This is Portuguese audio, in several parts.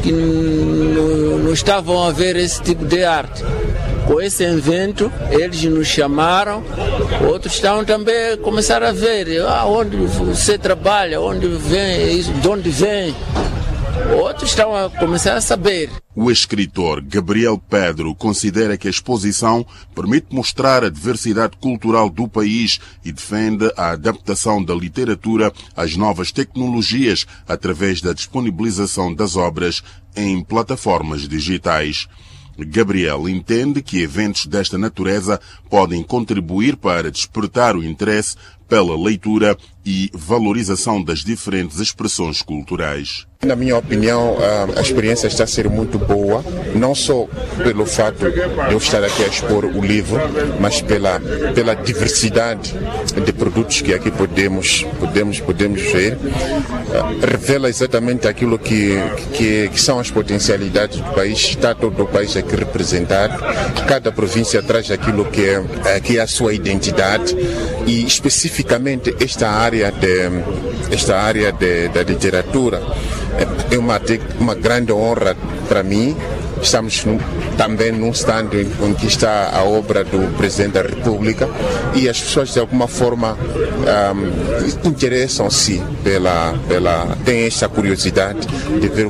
que não estavam a ver esse tipo de arte. Com esse evento, eles nos chamaram, outros estavam também a começar a ver onde você trabalha, onde vem, de onde vem. Outros estão a começar a saber. O escritor Gabriel Pedro considera que a exposição permite mostrar a diversidade cultural do país e defende a adaptação da literatura às novas tecnologias através da disponibilização das obras em plataformas digitais. Gabriel entende que eventos desta natureza podem contribuir para despertar o interesse pela leitura e valorização das diferentes expressões culturais. Na minha opinião, a experiência está a ser muito boa, não só pelo fato de eu estar aqui a expor o livro, mas pela diversidade de produtos que aqui podemos ver. Revela exatamente aquilo que são as potencialidades do país, está todo o país aqui representado, cada província traz aquilo que é a sua identidade e especificamente esta área da literatura é uma grande honra para mim. Estamos também num stand em que está a obra do Presidente da República e as pessoas de alguma forma interessam-se têm esta curiosidade de ver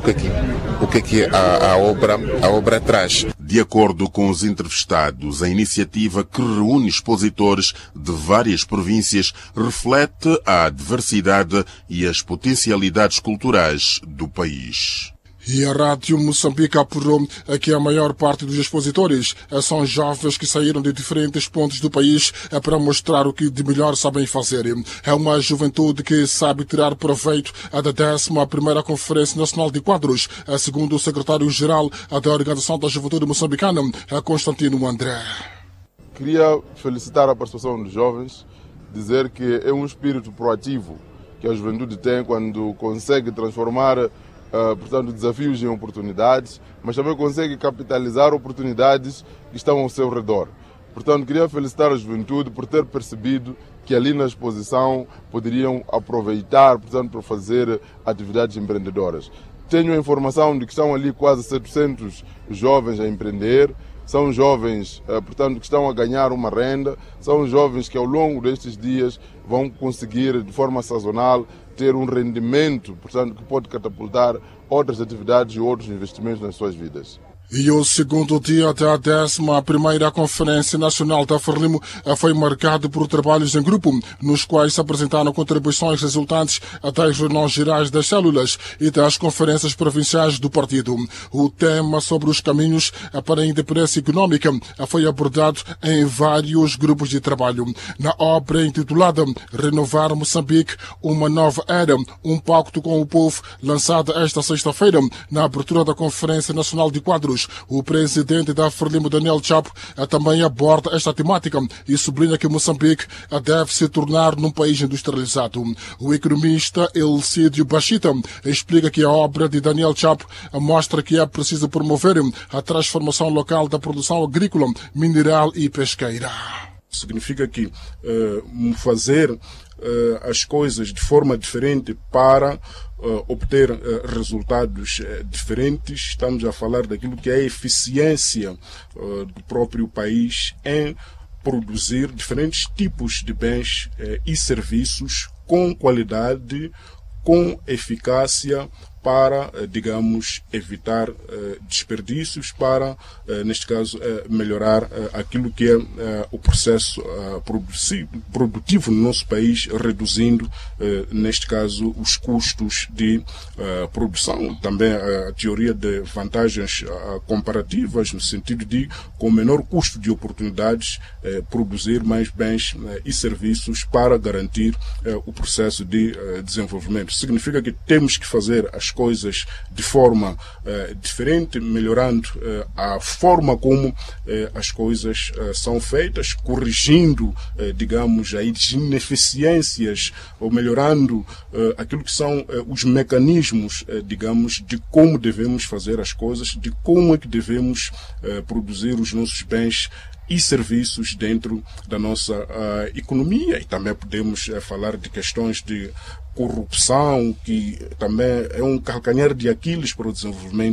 o que a obra traz. De acordo com os entrevistados, a iniciativa que reúne expositores de várias províncias reflete a diversidade e as potencialidades culturais do país. E a Rádio Moçambique apurou que a maior parte dos expositores são jovens que saíram de diferentes pontos do país para mostrar o que de melhor sabem fazer. É uma juventude que sabe tirar proveito da 11ª Conferência Nacional de Quadros, segundo o secretário-geral da Organização da Juventude Moçambicana, Constantino André. Queria felicitar a participação dos jovens, dizer que é um espírito proativo que a juventude tem quando consegue transformar portanto, desafios em oportunidades, mas também consegue capitalizar oportunidades que estão ao seu redor. Portanto, queria felicitar a juventude por ter percebido que ali na exposição poderiam aproveitar, portanto, para fazer atividades empreendedoras. Tenho a informação de que estão ali quase 700 jovens a empreender. São jovens, portanto, que estão a ganhar uma renda, são jovens que ao longo destes dias vão conseguir, de forma sazonal, ter um rendimento, portanto, que pode catapultar outras atividades e outros investimentos nas suas vidas. E o segundo dia da 11ª Conferência Nacional da Frelimo foi marcado por trabalhos em grupo, nos quais se apresentaram contribuições resultantes das reuniões gerais das células e das conferências provinciais do partido. O tema sobre os caminhos para a independência econômica foi abordado em vários grupos de trabalho. Na obra intitulada Renovar Moçambique, uma nova era, um pacto com o povo, lançada esta sexta-feira na abertura da Conferência Nacional de Quadros, o presidente da Frelimo, Daniel Chapo, também aborda esta temática e sublinha que Moçambique deve se tornar num país industrializado. O economista Elcídio Bachita explica que a obra de Daniel Chapo mostra que é preciso promover a transformação local da produção agrícola, mineral e pesqueira. Significa que fazer as coisas de forma diferente para obter resultados diferentes. Estamos a falar daquilo que é a eficiência do próprio país em produzir diferentes tipos de bens e serviços com qualidade, com eficácia, para, digamos, evitar desperdícios, para, neste caso, melhorar aquilo que é o processo produtivo no nosso país, reduzindo, neste caso, os custos de produção. Também a teoria de vantagens comparativas, no sentido de, com menor custo de oportunidades, produzir mais bens e serviços para garantir o processo de desenvolvimento. Significa que temos que fazer as coisas de forma diferente, melhorando a forma como as coisas são feitas, corrigindo, digamos, as ineficiências, ou melhorando aquilo que são os mecanismos, digamos, de como devemos fazer as coisas, de como é que devemos produzir os nossos bens e serviços dentro da nossa economia. E também podemos falar de questões de corrupção, que também é um calcanhar de Aquiles para o desenvolvimento